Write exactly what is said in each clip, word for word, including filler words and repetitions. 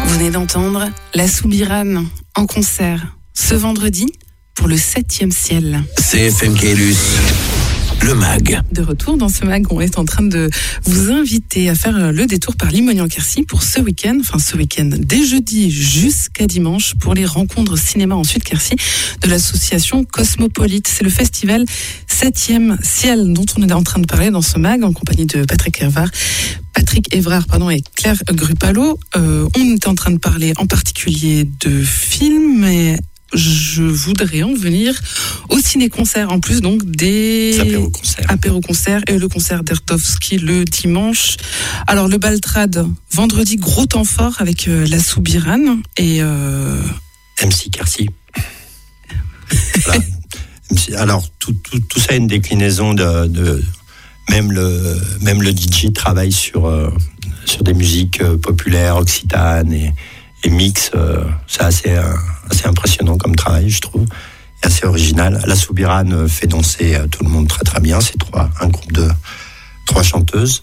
Vous venez d'entendre La Soubirane en concert ce vendredi pour le septième ciel. C F M Caylus, le mag. De retour dans ce mag, on est en train de vous inviter à faire le détour par Limognan-Quercy pour ce week-end, enfin ce week-end, dès jeudi jusqu'à dimanche, pour les rencontres cinéma en Sud-Quercy de l'association Cosmopolite. C'est le festival septième ciel dont on est en train de parler dans ce mag en compagnie de Patrick Évrard. Patrick Évrard pardon, et Claire Grupalo. Euh, on était en train de parler en particulier de films, mais je voudrais en venir au ciné-concert, en plus donc des apéro-concerts. apéro-concerts et le concert d'Erdowski le dimanche. Alors le Baltrad, vendredi, gros temps fort avec euh, la Soubirane et... Euh... M C Quercy. Voilà. Alors tout, tout, tout ça est une déclinaison de... de... Même le, même le D J travaille sur, euh, sur des musiques euh, populaires, occitanes et, et mix. Euh, c'est assez, euh, assez impressionnant comme travail, je trouve, et assez original. La Soubirane fait danser euh, tout le monde très très bien. C'est trois, un groupe de trois chanteuses.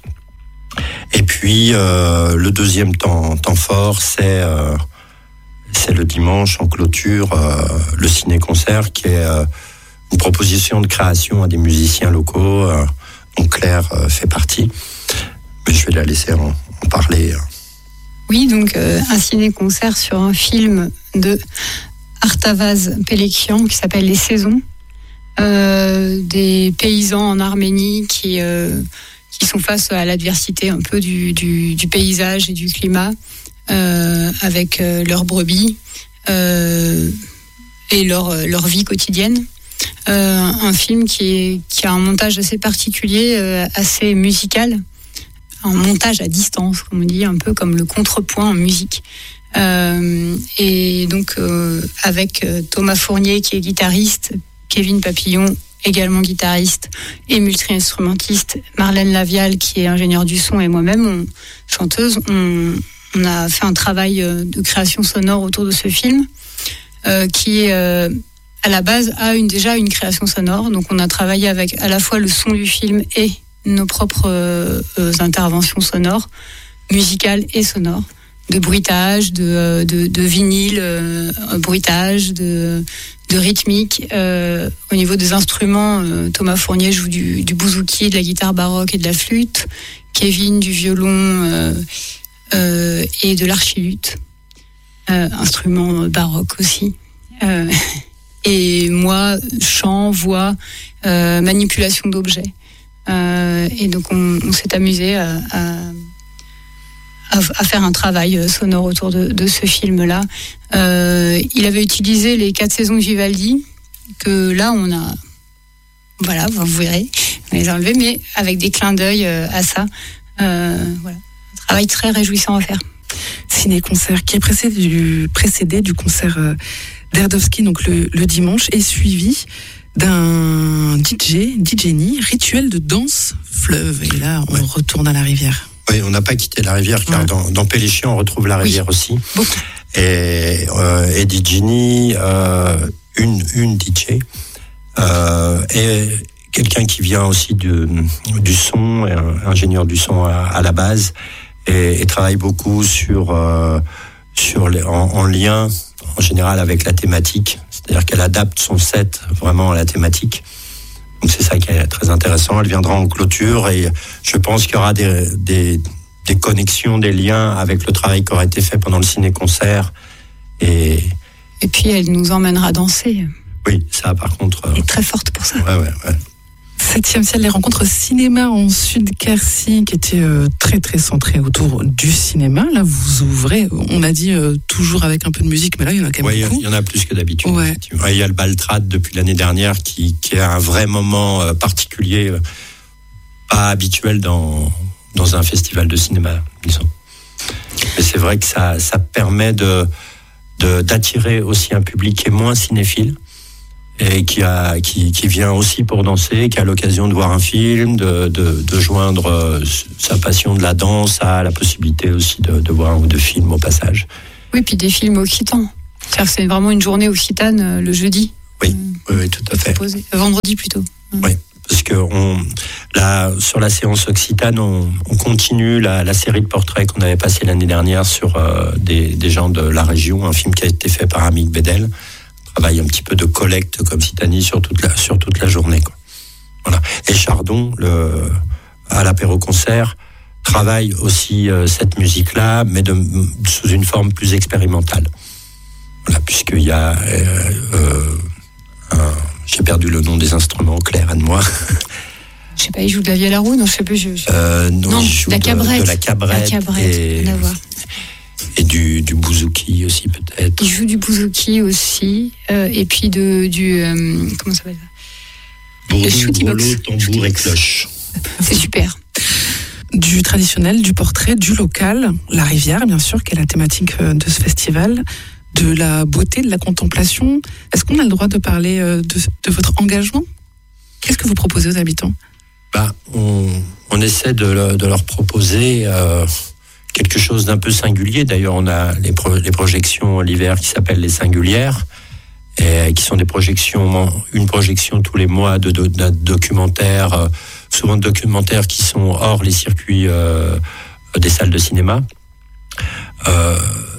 Et puis, euh, le deuxième temps, temps fort, c'est, euh, c'est le dimanche en clôture, euh, le ciné-concert, qui est euh, une proposition de création à des musiciens locaux. Euh, dont Claire euh, fait partie, mais je vais la laisser en, en parler. Oui, donc euh, un ciné-concert sur un film de Artavaz Pelekian qui s'appelle Les Saisons, euh, des paysans en Arménie qui, euh, qui sont face à l'adversité un peu du, du, du paysage et du climat, euh, avec euh, leurs brebis euh, et leur, leur vie quotidienne. Euh, un film qui, est, qui a un montage assez particulier, euh, assez musical, un montage à distance, comme on dit, un peu comme le contrepoint en musique. Euh, et donc euh, avec euh, Thomas Fournier qui est guitariste, Kevin Papillon également guitariste et multi-instrumentiste, Marlène Lavial qui est ingénieure du son et moi-même on, chanteuse, on, on a fait un travail de création sonore autour de ce film euh, qui est euh, à la base a une, déjà une création sonore. Donc on a travaillé avec à la fois le son du film et nos propres euh, interventions sonores, musicales et sonores, de bruitage, de, de, de vinyle, euh, bruitage, de, de rythmique. Euh, au niveau des instruments, euh, Thomas Fournier joue du, du bouzouki, de la guitare baroque et de la flûte, Kevin du violon euh, euh, et de l'archiluth, euh, instrument baroque aussi. Euh, Et moi, chant, voix, euh, manipulation d'objets. Euh, et donc, on, on s'est amusé à, à, à faire un travail sonore autour de, de ce film-là. Euh, il avait utilisé les quatre saisons de Vivaldi, que là, on a... Voilà, vous verrez, on les a enlevés, mais avec des clins d'œil à ça. Euh, voilà, un travail très réjouissant à faire. Ciné-concert qui est précédé du, précédé du concert... Euh... d'Erdowski, donc le, le dimanche, est suivi d'un D J, D J Ni, rituel de danse fleuve. Et là, on ouais. retourne à la rivière. Oui, on n'a pas quitté la rivière, car ouais. dans, dans Péléchian, on retrouve la rivière oui. aussi. Beaucoup. Et, euh, et D J Ni, euh, une, une D J, euh, et quelqu'un qui vient aussi de, du son, un ingénieur du son à, à la base, et, et travaille beaucoup sur, euh, sur les, en, en lien en général avec la thématique, c'est-à-dire qu'elle adapte son set vraiment à la thématique. Donc c'est ça qui est très intéressant. Elle viendra en clôture et je pense qu'il y aura des, des, des connexions, des liens avec le travail qui aura été fait pendant le ciné-concert. Et, et puis elle nous emmènera danser. Oui, ça par contre... Elle est très forte pour ça. Ouais, ouais, ouais. Septième ciel, les rencontres cinéma en Sud-Quercy, qui était euh, très très centré autour du cinéma. Là, vous ouvrez, on a dit euh, toujours avec un peu de musique, mais là, il y en a quand même ouais, beaucoup. Il y en a plus que d'habitude. Ouais. Il y a le Baltrad depuis l'année dernière, qui, qui est un vrai moment euh, particulier, euh, pas habituel dans, dans un festival de cinéma, disons. Mais c'est vrai que ça, ça permet de, de, d'attirer aussi un public qui est moins cinéphile, et qui, a, qui, qui vient aussi pour danser, qui a l'occasion de voir un film, de, de, de joindre euh, sa passion de la danse à la possibilité aussi de, de voir un ou deux films au passage. Oui, puis des films occitans. C'est-à-dire que c'est vraiment une journée occitane euh, le jeudi. Oui, euh, oui, oui, tout à fait. Proposé. Vendredi plutôt. Oui, parce que on, là, sur la séance Occitane, on, on continue la, la série de portraits qu'on avait passé l'année dernière sur euh, des, des gens de la région, un film qui a été fait par Amik Bedel, un travail un petit peu de collecte comme Citani sur toute la, sur toute la journée, quoi. Voilà. Et Chardon, le, à l'apéro-concert, travaille aussi euh, cette musique-là, mais de, sous une forme plus expérimentale. Voilà, puisqu'il y a... Euh, euh, un, j'ai perdu le nom des instruments, Claire, Anne-moi. Je sais pas, il joue de la vielle à roue, non, je sais plus. Je, je... Euh, non, non, il joue la de, cabrette. de la cabrette. La cabrette, et, et du, du bouzouki aussi, peut-être. Il joue du bouzouki aussi, euh, et puis de, du... Euh, comment ça s'appelle? Bourdou, grelot, tambour et cloche. C'est super. Du traditionnel, du portrait, du local, la rivière, bien sûr, qui est la thématique de ce festival, de la beauté, de la contemplation. Est-ce qu'on a le droit de parler de, de votre engagement? Qu'est-ce que vous proposez aux habitants? Bah, on, on essaie de, le, de leur proposer euh, quelque chose d'un peu singulier. D'ailleurs, on a les, pro, les projections l'hiver qui s'appellent les Singulières, et qui sont des projections, une projection tous les mois de, de, de documentaires, euh, souvent de documentaires qui sont hors les circuits euh, des salles de cinéma. Euh,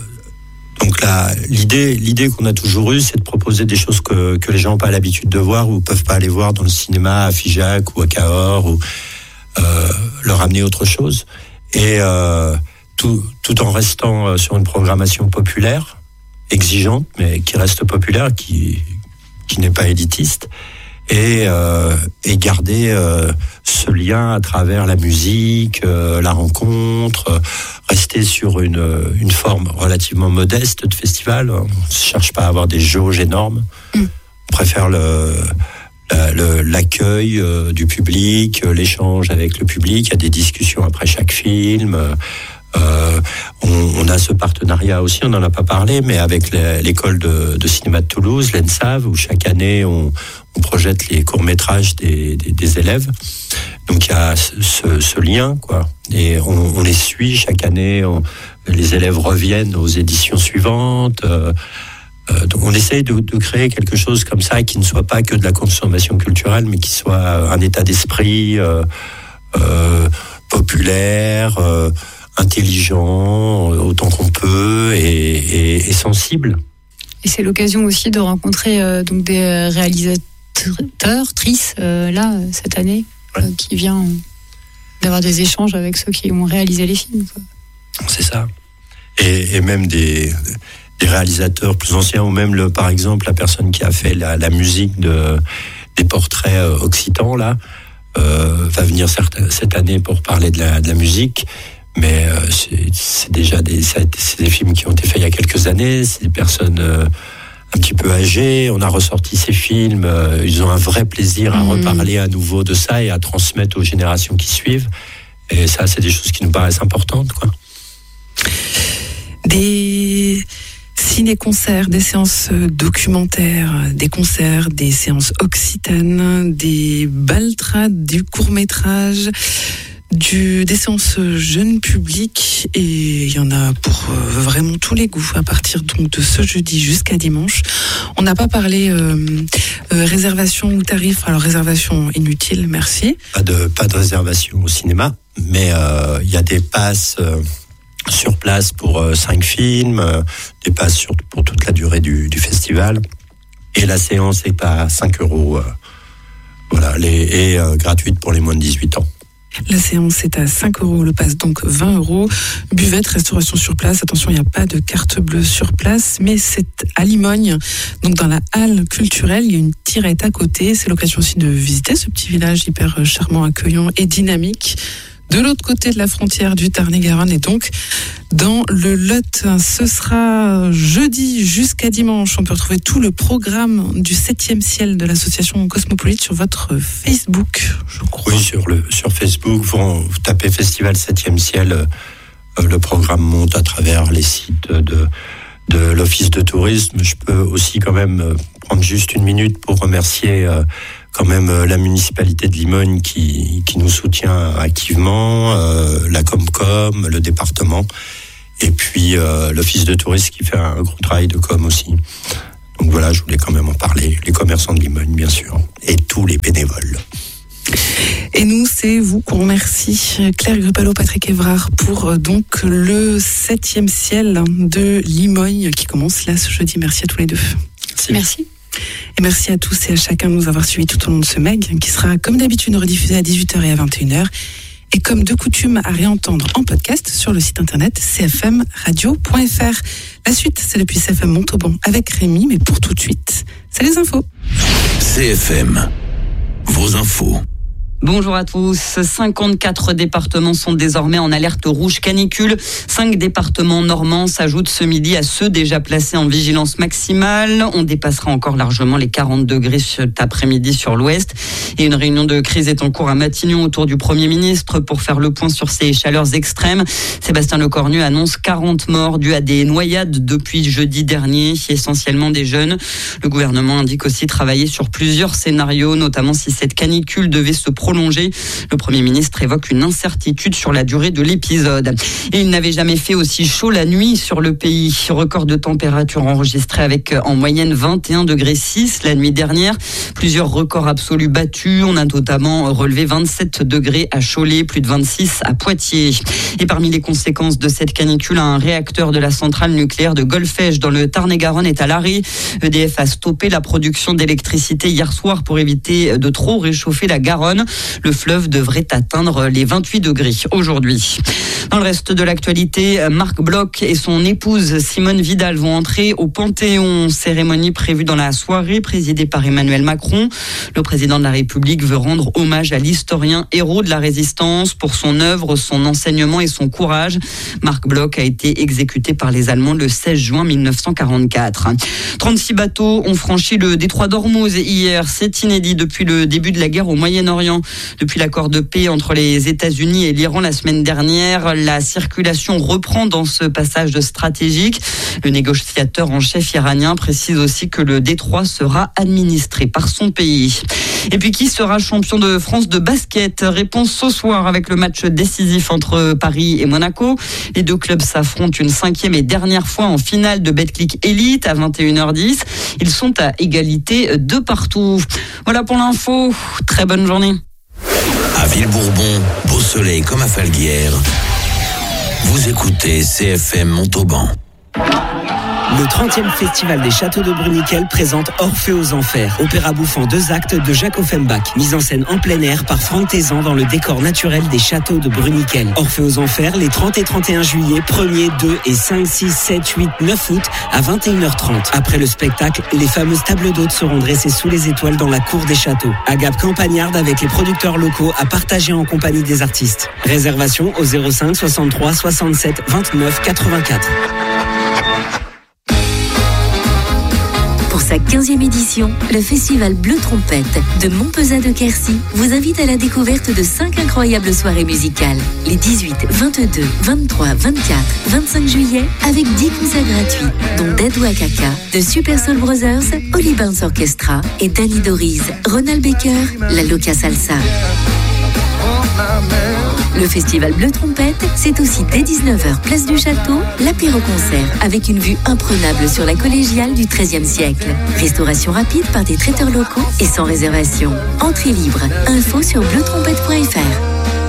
donc là, l'idée, l'idée qu'on a toujours eue, c'est de proposer des choses que, que les gens n'ont pas l'habitude de voir ou peuvent pas aller voir dans le cinéma à Figeac ou à Cahors, ou euh, leur amener autre chose. Et euh, tout, tout en restant sur une programmation populaire, exigeante, mais qui reste populaire, qui, qui n'est pas élitiste, et, euh, et garder euh, ce lien à travers la musique, euh, la rencontre, euh, rester sur une, une forme relativement modeste de festival. On ne cherche pas à avoir des jauges énormes. Mm. On préfère le, la, le, l'accueil euh, du public, l'échange avec le public. Il y a des discussions après chaque film. Euh, on, on a ce partenariat aussi, on n'en a pas parlé, mais avec l'école de, de cinéma de Toulouse, l'E N S A V, où chaque année on, on projette les courts-métrages des, des, des élèves. Donc il y a ce, ce lien, quoi. Et on, on les suit chaque année, on, les élèves reviennent aux éditions suivantes. Euh, euh, donc on essaye de, de créer quelque chose comme ça qui ne soit pas que de la consommation culturelle, mais qui soit un état d'esprit euh, euh, populaire, euh, intelligent autant qu'on peut, et, et, et sensible. Et c'est l'occasion aussi de rencontrer euh, donc des réalisateurs, trices, euh, là, cette année, ouais. euh, qui vient euh, d'avoir des échanges avec ceux qui ont réalisé les films, quoi. C'est ça. Et, et même des, des réalisateurs plus anciens, ou même, le, par exemple, la personne qui a fait la, la musique de, des portraits euh, occitans, là, euh, va venir certes, cette année pour parler de la, de la musique. Mais euh, c'est, c'est déjà des, c'est des films qui ont été faits il y a quelques années. C'est des personnes euh, un petit peu âgées. On a ressorti ces films. Euh, ils ont un vrai plaisir à mmh. reparler à nouveau de ça et à transmettre aux générations qui suivent. Et ça, c'est des choses qui nous paraissent importantes, quoi. Des ciné-concerts, des séances documentaires, des concerts, des séances occitanes, des baltrades, du court-métrage, du, des séances jeunes publics, et il y en a pour euh, vraiment tous les goûts à partir donc de ce jeudi jusqu'à dimanche. On n'a pas parlé euh, euh, réservation ou tarif. Alors réservation inutile, merci. Pas de pas de réservation au cinéma, mais il euh, y a des passes euh, sur place pour euh, cinq films, euh, des passes sur, pour toute la durée du, du festival, et la séance est à cinq euros, euh, voilà, les, et euh, gratuite pour les moins de dix-huit ans. La séance est à cinq euros, le pass donc vingt euros. Buvette, restauration sur place. Attention, il n'y a pas de carte bleue sur place, mais c'est à Limogne, donc dans la halle culturelle. Il y a une tirette à côté. C'est l'occasion aussi de visiter ce petit village hyper charmant, accueillant et dynamique, de l'autre côté de la frontière du Tarn-et-Garonne, et donc dans le Lot. Ce sera jeudi jusqu'à dimanche. On peut retrouver tout le programme du septième ciel de l'association Cosmopolite sur votre Facebook, je crois. Oui, sur, le, sur Facebook, vous, vous tapez Festival septième ciel, euh, le programme monte à travers les sites de, de l'Office de tourisme. Je peux aussi quand même prendre juste une minute pour remercier euh, quand même euh, la municipalité de Limogne qui, qui nous soutient activement, euh, la Comcom, le département, et puis euh, l'Office de tourisme qui fait un gros travail de com aussi. Donc voilà, je voulais quand même en parler. Les commerçants de Limogne, bien sûr, et tous les bénévoles. Et nous, c'est vous qu'on remercie, Claire Grupalo, Patrick Évrard, pour euh, donc le septième ciel de Limogne qui commence là ce jeudi. Merci à tous les deux. Merci. Merci. Et merci à tous et à chacun de nous avoir suivis tout au long de ce Meg, qui sera comme d'habitude rediffusé à dix-huit heures et à vingt et une heures. Et comme de coutume, à réentendre en podcast sur le site internet c f m radio point f r. La suite, c'est depuis C F M Montauban avec Rémi, mais pour tout de suite, c'est les infos. C F M, vos infos. Bonjour à tous. cinquante-quatre départements sont désormais en alerte rouge canicule. Cinq départements normands s'ajoutent ce midi à ceux déjà placés en vigilance maximale. On dépassera encore largement les quarante degrés cet après-midi sur l'ouest. Et une réunion de crise est en cours à Matignon autour du Premier ministre pour faire le point sur ces chaleurs extrêmes. Sébastien Lecornu annonce quarante morts dues à des noyades depuis jeudi dernier, essentiellement des jeunes. Le gouvernement indique aussi travailler sur plusieurs scénarios, notamment si cette canicule devait se prolonger. Le Premier ministre évoque une incertitude sur la durée de l'épisode. Et il n'avait jamais fait aussi chaud la nuit sur le pays. Record de température enregistré avec en moyenne vingt et un degrés six la nuit dernière. Plusieurs records absolus battus. On a notamment relevé vingt-sept degrés à Cholet, plus de vingt-six à Poitiers. Et parmi les conséquences de cette canicule, un réacteur de la centrale nucléaire de Golfech dans le Tarn-et-Garonne est à l'arrêt. E D F a stoppé la production d'électricité hier soir pour éviter de trop réchauffer la Garonne. Le fleuve devrait atteindre les vingt-huit degrés aujourd'hui. Dans le reste de l'actualité, Marc Bloch et son épouse Simone Vidal vont entrer au Panthéon. Cérémonie prévue dans la soirée, présidée par Emmanuel Macron. Le président de la République veut rendre hommage à l'historien héros de la résistance pour son œuvre, son enseignement et son courage. Marc Bloch a été exécuté par les Allemands le seize juin mille neuf cent quarante-quatre. trente-six bateaux ont franchi le détroit d'Ormuz hier. C'est inédit depuis le début de la guerre au Moyen-Orient. Depuis l'accord de paix entre les États-Unis et l'Iran la semaine dernière, la circulation reprend dans ce passage stratégique. Le négociateur en chef iranien précise aussi que le détroit sera administré par son pays. Et puis qui sera champion de France de basket? Réponse ce soir avec le match décisif entre Paris et Monaco. Les deux clubs s'affrontent une cinquième et dernière fois en finale de Betclic Elite à vingt et une heures dix. Ils sont à égalité de partout. Voilà pour l'info. Très bonne journée. À Villebourbon, beau soleil comme à Falguière, vous écoutez C F M Montauban. Le trentième Festival des Châteaux de Bruniquel présente Orphée aux Enfers, opéra bouffant deux actes de Jacques Offenbach, mise en scène en plein air par Franck Tézan dans le décor naturel des Châteaux de Bruniquel. Orphée aux Enfers les trente et trente et un juillet, premier, deux et cinq, six, sept, huit, neuf août à vingt et une heures trente. Après le spectacle, les fameuses tables d'hôtes seront dressées sous les étoiles dans la cour des châteaux. Agape campagnarde avec les producteurs locaux à partager en compagnie des artistes. Réservation au zéro cinq soixante-trois soixante-sept vingt-neuf quatre-vingt-quatre. Pour sa quinzième édition, le festival Bleu Trompette de Montpezat de Quercy vous invite à la découverte de cinq incroyables soirées musicales. Les dix-huit, vingt-deux, vingt-trois, vingt-quatre, vingt-cinq juillet, avec dix concerts gratuits, dont Dead Wakaka, de Super Soul Brothers, Holly Burns Orchestra et Danny Doris, Ronald Baker, La Loca Salsa. Le festival Bleu Trompette, c'est aussi dès dix-neuf heures, place du Château, l'apéro-concert avec une vue imprenable sur la collégiale du treizième siècle. Restauration rapide par des traiteurs locaux et sans réservation. Entrée libre. Info sur bleu trompette point f r.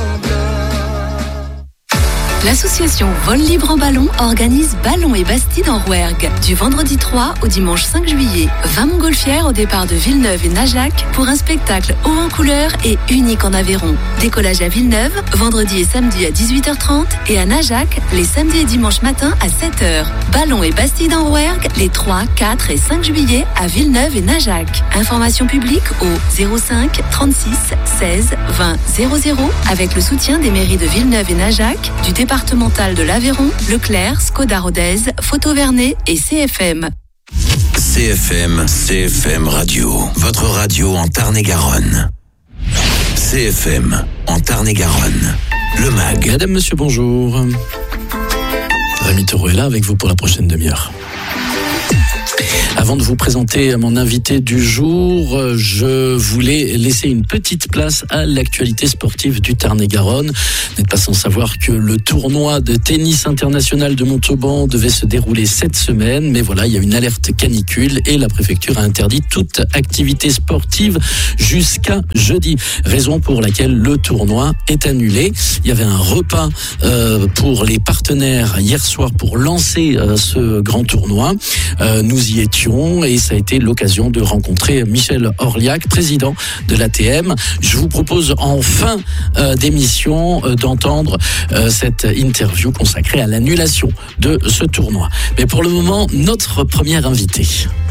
L'association Vol Libre en Ballon organise Ballon et Bastide en Rouergue du vendredi trois au dimanche cinq juillet. vingt montgolfières au départ de Villeneuve et Najac pour un spectacle haut en couleur et unique en Aveyron. Décollage à Villeneuve, vendredi et samedi à dix-huit heures trente et à Najac, les samedis et dimanches matin à sept heures. Ballon et Bastide en Rouergue les trois, quatre et cinq juillet à Villeneuve et Najac. Information publique au zéro cinq trente-six seize vingt zéro zéro avec le soutien des mairies de Villeneuve et Najac, du département départemental de l'Aveyron, Leclerc, Skoda Rodez, Photo Vernet et C F M. C F M, C F M Radio, votre radio en Tarn-et-Garonne. C F M en Tarn-et-Garonne, le mag. Madame, monsieur, bonjour. Rémi Taureau est là avec vous pour la prochaine demi-heure. Avant de vous présenter mon invité du jour, je voulais laisser une petite place à l'actualité sportive du Tarn-et-Garonne. Vous n'êtes pas sans savoir que le tournoi de tennis international de Montauban devait se dérouler cette semaine, mais voilà, il y a une alerte canicule et la préfecture a interdit toute activité sportive jusqu'à jeudi. Raison pour laquelle le tournoi est annulé. Il y avait un repas euh, pour les partenaires hier soir pour lancer euh, ce grand tournoi. Euh, nous y étions et ça a été l'occasion de rencontrer Michel Orliac, président de l'A T M. Je vous propose en fin euh, d'émission euh, d'entendre euh, cette interview consacrée à l'annulation de ce tournoi. Mais pour le moment, notre première invitée.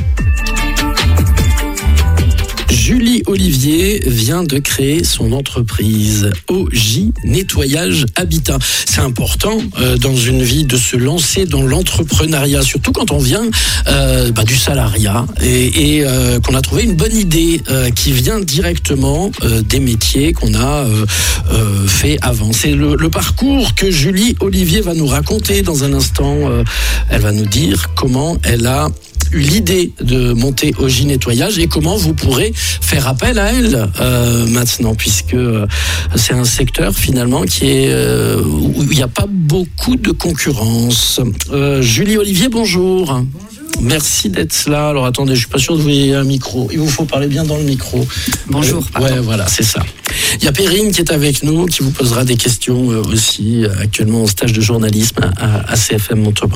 Julie Olivier vient de créer son entreprise O J Nettoyage Habitat. C'est important euh, dans une vie de se lancer dans l'entrepreneuriat, surtout quand on vient euh, bah, du salariat et, et euh, qu'on a trouvé une bonne idée euh, qui vient directement euh, des métiers qu'on a euh, euh, fait avant. C'est le, le parcours que Julie Olivier va nous raconter dans un instant. Euh, elle va nous dire comment elle a eu l'idée de monter O J Nettoyage et comment vous pourrez faire appel à elle euh, maintenant, puisque euh, c'est un secteur finalement qui est euh, où il n'y a pas beaucoup de concurrence. Euh, Julie Olivier, bonjour. Bonjour. Merci d'être là. Alors attendez, je suis pas sûr de vous ayez un micro. Il vous faut parler bien dans le micro. Bonjour. Euh, ouais, voilà, c'est ça. Il y a Perrine qui est avec nous, qui vous posera des questions euh, aussi, euh, actuellement en stage de journalisme à, à C F M Montauban.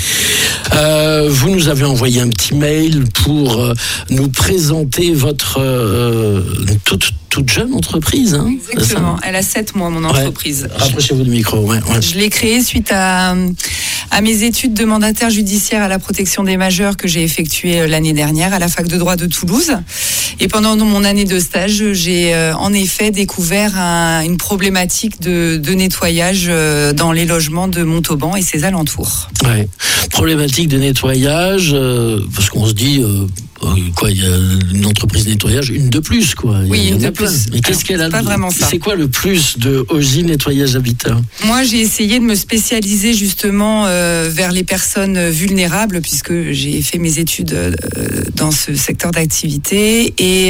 Euh, vous nous avez envoyé un petit mail pour euh, nous présenter votre euh, toute, toute jeune entreprise. Hein, exactement, elle a sept mois mon entreprise. Ouais. Rapprochez-vous du micro. Ouais, ouais. Je l'ai créée suite à, à mes études de mandataire judiciaire à la protection des majeurs que j'ai effectuées l'année dernière à la fac de droit de Toulouse. Et pendant mon année de stage, j'ai euh, en effet découvert un, une problématique de, de nettoyage euh, dans les logements de Montauban et ses alentours. Ouais. Problématique de nettoyage, euh, parce qu'on se dit, euh, quoi, il y a une entreprise de nettoyage, une de plus, quoi. Oui, il y une en a de plein. plus. Mais qu'est-ce qu'elle a? Pas vraiment ça. C'est quoi le plus de O J Nettoyage Habitat? Moi, j'ai essayé de me spécialiser justement euh, vers les personnes vulnérables, puisque j'ai fait mes études euh, dans ce secteur d'activité. Et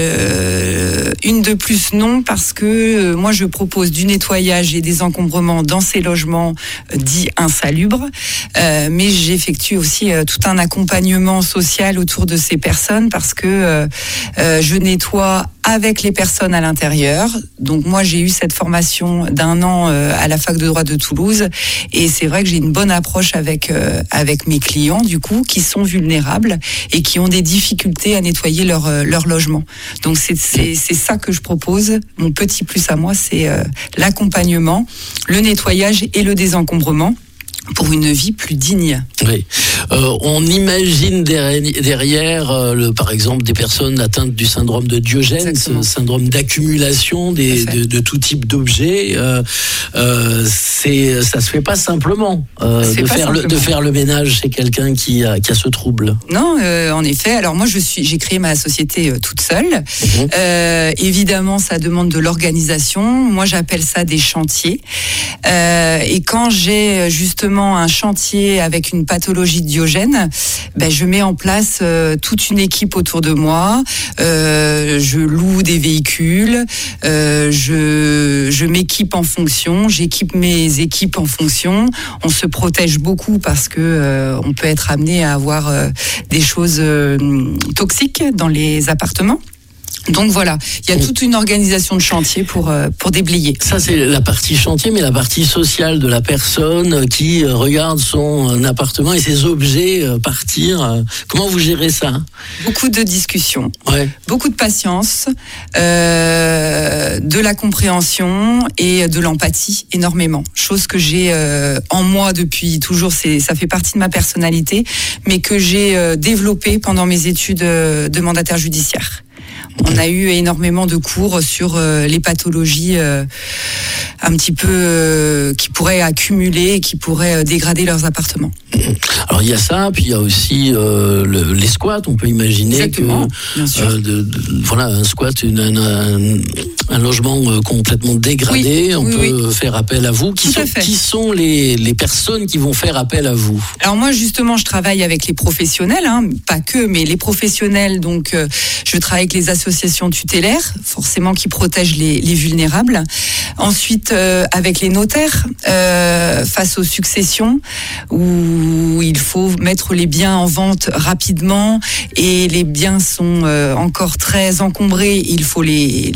euh, une de plus, non, parce que euh, moi, je propose du nettoyage et des encombrements dans ces logements euh, dits insalubres. Euh, mais j'effectue aussi euh, tout un accompagnement social autour de ces personnes parce que euh, euh, je nettoie avec les personnes à l'intérieur. Donc moi, j'ai eu cette formation d'un an euh, à la fac de droit de Toulouse et c'est vrai que j'ai une bonne approche avec euh, avec mes clients du coup qui sont vulnérables et qui ont des difficultés à nettoyer leur euh, leur logement. Donc c'est c'est c'est ça que je propose. Mon petit plus à moi, c'est euh, l'accompagnement, le nettoyage et le désencombrement pour une vie plus digne. Oui. Euh, on imagine derrière, euh, le, par exemple, des personnes atteintes du syndrome de Diogène, ce syndrome d'accumulation des, de, de tout type d'objets. Euh, euh, c'est, ça se fait pas simplement, euh, de, pas faire simplement. Le, de faire le ménage chez quelqu'un qui a, qui a ce trouble. Non, euh, en effet. Alors moi, je suis, j'ai créé ma société euh, toute seule. Mmh. Euh, évidemment, ça demande de l'organisation. Moi, j'appelle ça des chantiers. Euh, et quand j'ai justement un chantier avec une pathologie de Diogène, ben je mets en place euh, toute une équipe autour de moi. Euh, je loue des véhicules, euh, je, je m'équipe en fonction, j'équipe mes équipes en fonction. On se protège beaucoup parce que euh, on peut être amené à avoir euh, des choses euh, toxiques dans les appartements. Donc voilà, il y a toute une organisation de chantier pour euh, pour déblayer. Ça c'est la partie chantier, mais la partie sociale de la personne qui euh, regarde son euh, appartement et ses objets euh, partir. Euh, comment vous gérez ça? Beaucoup de discussions, ouais. Beaucoup de patience, euh, de la compréhension et de l'empathie énormément. Chose que j'ai euh, en moi depuis toujours, c'est ça fait partie de ma personnalité, mais que j'ai euh, développée pendant mes études de mandataire judiciaire. On a eu énormément de cours sur euh, les pathologies euh, un petit peu euh, qui pourraient accumuler et qui pourraient euh, dégrader leurs appartements. Alors il y a ça, puis il y a aussi euh, le, les squats. On peut imaginer Exactement, que euh, de, de, voilà, un squat, une, un, un, un logement euh, complètement dégradé. Oui, on oui, peut oui. faire appel à vous. Qui Tout sont, à fait. qui sont les, les personnes qui vont faire appel à vous? Alors moi justement, je travaille avec les professionnels, hein, pas que, mais les professionnels. Donc euh, je travaille avec les associations tutélaires, forcément qui protègent les, les vulnérables. Ensuite euh, avec les notaires euh, face aux successions où il faut mettre les biens en vente rapidement et les biens sont euh, encore très encombrés. Il faut les